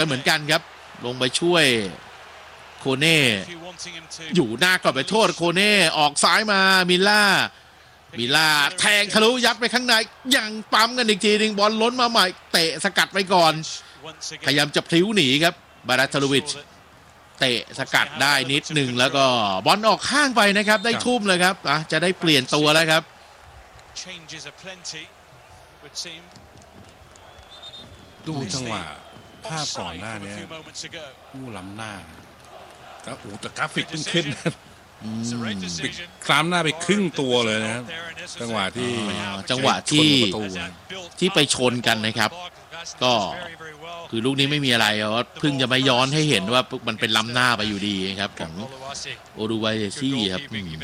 เหมือนกันครับลงไปช่วยโคเน่อยู่หน้ากรอบไปโทษโคเน่ออกซ้ายมามิล่าแทงทะลุยัดไปข้างในยังปั๊มกันอีกทีนึงบอลล้นมาใหม่เตะสกัดไปก่อนพยายามจะพลิ้วหนีครับบาราทาโลวิชเตะสกัดได้นิดหนึ่งแล้วก็บอลออกข้างไปนะครับได้ทุ่มเลยครับจะได้เปลี่ยนตัวแล้วครับดูจังหวะภาพก่อนหน้านี้ผู้ล้ำหน้าแล้วแต่กราฟิกขึ้นคล้ำหน้าไปครึ่งตัวเลยนะครับจังหวะที่ไปชนกันนะครับก็คือลูกนี้ไม่มีอะไรว่าเพิ่งจะมาย้อนให้เห็นว่ามันเป็นล้ำหน้าไปอยู่ดีครับของโอรูไวเซี่ครับ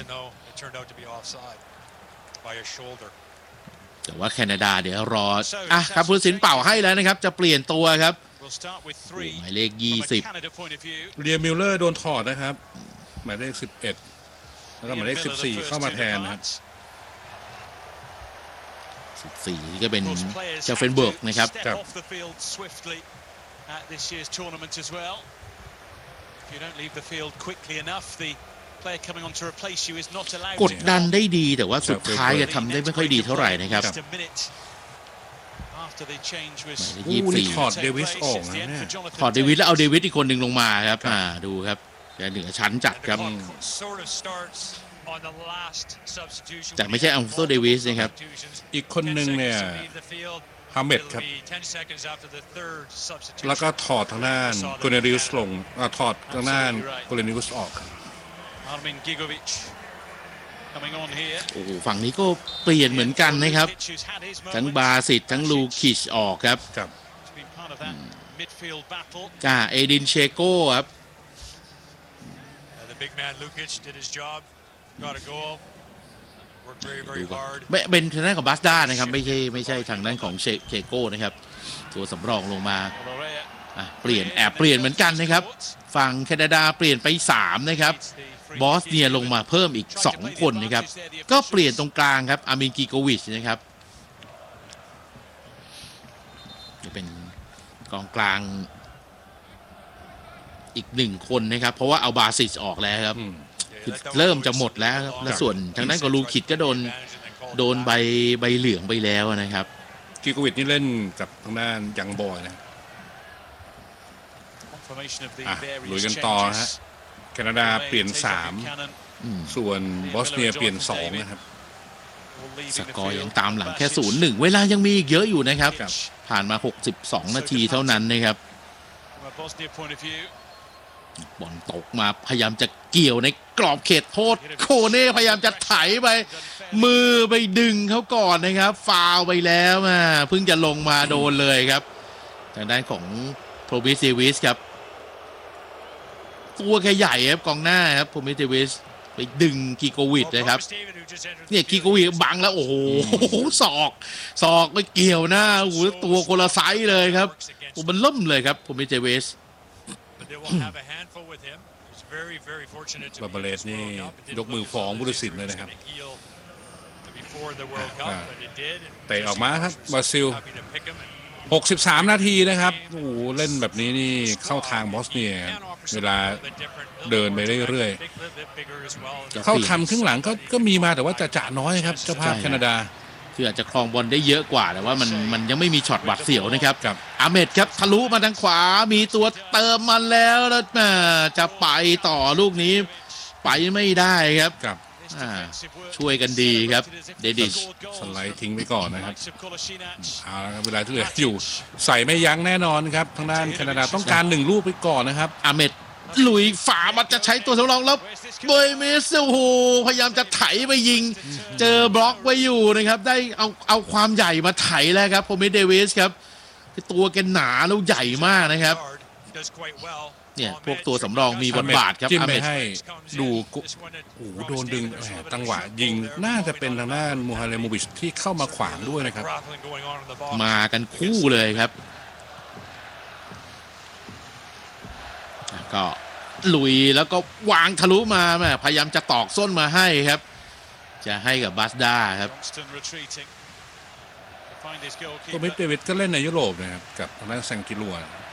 แต่ว่าแคนาดาเดี๋ยวรอครับผู้ตัดสินเป่าให้แล้วนะครับจะเปลี่ยนตัวครับหมายเลข20 เรียมิลเลอร์โดนถอดนะครับหมายเลข11แล้วก็หมายเลข14เข้ามาแทนนะครับ 14ก็เป็นเจ้าเฟนเบิร์กนะครับกดดันได้ดีแต่ว่าสุดท้ายจะทำได้ไม่ค่อยดีเท่าไหร่นะครับถอดเดวิสออกนะถอดเดวิสแล้วเอาเดวิสอีกคนหนึ่งลงมาครับดูครับแกเหนือชั้นจัดครับแต่ไม่ใช่อัลโตเดวิสนะครับอีกคนหนึ่งเนี่ยฮาเมดครับแล้วก็ถอดทางด้านโกเนริอุสลงถอดทางด้านโกเนริอุสออกโอ้โหฝั่งนี้ก็เปลี่ยนเหมือนกันนะครับทั้งบาสิตทั้งลูคิชออกครับเอดินเชโก้ครับเป็นทางด้านของบาสด้านะครับไม่ใช่ทางด้านของเชโก้นะครับตัวสำรองลงมาเปลี่ยนเหมือนกันนะครับฝั่งแคนาดาเปลี่ยนไป3นะครับบอสเนียลงมาเพิ่มอีก2คนนะครับก็เปลี่ยนตรงกลางครับอามินกิโกวิชนะครับจะเป็นกองกลางอีก1คนนะครับเพราะว่าเอาบาซิสออกแล้วครับคือเริ่มจะหมดแล้วครับและส่วนทางด้านของลูคิดก็โดนใบเหลืองไปแล้วนะครับกิโกวิชนี่เล่นกับทางด้านยังบอยนะลุยกันต่อฮะแคนาดาเปลี่ยน3ส่วนบอสเนียเปลี่ยน2นะครับสกอร์ยังตามหลังแค่ 0-1 เวลายังมีอีกเยอะอยู่นะครับผ่านมา62นาทีเท่านั้นนะครับบอลตกมาพยายามจะเกี่ยวในกรอบเขตโทษโคเน่พยายามจะไถไปมือไปดึงเขาก่อนนะครับฟาวไปแล้วเพิ่งจะลงมาโดนเลยครับทางด้านของโพรบิสเดวิสครับตัวแค่ใหญ่ครับกองหน้าครับโพรบิสเดวิสไปดึงกิโกวิชนะครับเนี่ยกิโกวิชบังแล้วโอ้โหศอกไปเกี่ยวหน้าโอ้โหตัวคนละไซส์เลยครับมันล่มเลยครับโพรบิสเดวิสบาบาเลสนี่ยกมือฟ้องผู้ตัดสินเลยนะครับเตะออกมาครับบราซิล63นาทีนะครับโอ้โหเล่นแบบนี้นี่เข้าทางบอสเนียเวลาเดินไปเรื่อยๆเข้าทำครึ่งหลังก็มีมาแต่ว่าจะน้อยครับเจ้าภาพแคนาดาคืออาจจะครองบอลได้เยอะกว่าแต่ว่ามันยังไม่มีช็อตหวัดเสียวนะครับอาเมดครับทะลุมาทางขวามีตัวเติมมาแล้วจะไปต่อลูกนี้ไปไม่ได้ครับช่วยกันดีครับเดดิชสไลด์ทิ้งไปก่อนนะครับเอาละครับเวลาที่เหลืออยู่ใส่ไม่ยั้งแน่นอนครับทางด้านแคนาดาต้องการ1ลูกไปก่อนนะครับอาเมดลุยฝามันจะใช้ตัวสำรองแล้วเบย์เมสโอ้โหพยายามจะไถไปยิงเจอบล็อกไว้อยู่นะครับได้เอาความใหญ่มาไถแล้วครับโพรบิสเดวิสครับตัวแกหนาแล้วใหญ่มากนะครับเนี่ยพวกตัวสำรองมีบทบาทครับจิ้มไปให้ดูโอ้โหโดนดึงจังหวะยิงน่าจะเป็นทางด้านมูฮาเลมูบิชที่เข้ามาขวางด้วยนะครับมากันคู่เลยครับก็ลุยแล้วก็วางทะลุมาพยายามจะตอกส้นมาให้ครับจะให้กับบาสด้าครับโกเมสเดวิดก็เล่นในยุโรปนะครับกับทางด้านแซงกิลัว